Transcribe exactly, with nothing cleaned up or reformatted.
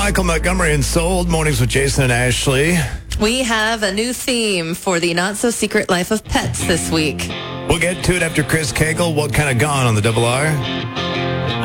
Michael Montgomery and Sold. Mornings with Jason and Ashley. We have a new theme for the Not-So-Secret Life of Pets this week. We'll get to it after Chris Cagle. What kind of gone on the Double R?